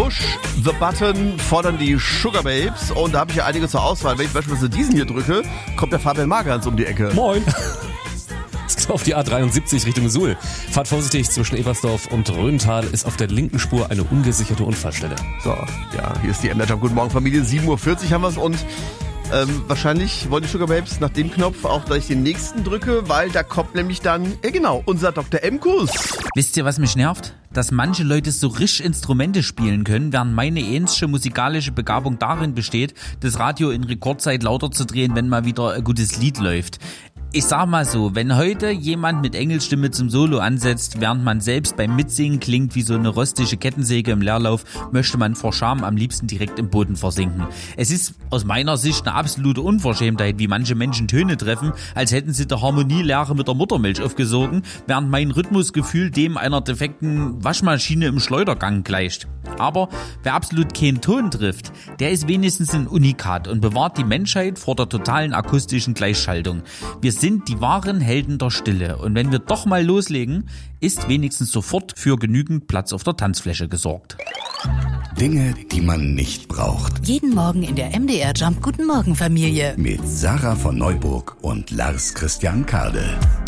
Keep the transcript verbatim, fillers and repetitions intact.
Push the Button fordern die Sugar Babes und da habe ich ja einige zur Auswahl. Wenn ich beispielsweise diesen hier drücke, kommt der Fabian Margans um die Ecke. Moin. Es geht auf die A dreiundsiebzig Richtung Suhl. Fahrt vorsichtig, zwischen Ebersdorf und Rhöntal ist auf der linken Spur eine ungesicherte Unfallstelle. So, ja, hier ist die M D Jump. Guten Morgen Familie, sieben Uhr vierzig haben wir es und ähm, wahrscheinlich wollen die Sugar Babes nach dem Knopf auch gleich den nächsten drücke, weil da kommt nämlich dann, ja genau, unser Doktor M-Kuss. Wisst ihr, was mich nervt? Dass manche Leute so richtig Instrumente spielen können, während meine ähnliche musikalische Begabung darin besteht, das Radio in Rekordzeit lauter zu drehen, wenn mal wieder ein gutes Lied läuft. Ich sag mal so, wenn heute jemand mit Engelsstimme zum Solo ansetzt, während man selbst beim Mitsingen klingt wie so eine rostige Kettensäge im Leerlauf, möchte man vor Scham am liebsten direkt im Boden versinken. Es ist aus meiner Sicht eine absolute Unverschämtheit, wie manche Menschen Töne treffen, als hätten sie der Harmonielehre mit der Muttermilch aufgesogen, während mein Rhythmusgefühl dem einer defekten Waschmaschine im Schleudergang gleicht. Aber wer absolut keinen Ton trifft, der ist wenigstens ein Unikat und bewahrt die Menschheit vor der totalen akustischen Gleichschaltung. Wir sind die wahren Helden der Stille und wenn wir doch mal loslegen, ist wenigstens sofort für genügend Platz auf der Tanzfläche gesorgt. Dinge, die man nicht braucht. Jeden Morgen in der M D R Jump Guten Morgen Familie. Mit Sarah von Neuburg und Lars Christian Kardel.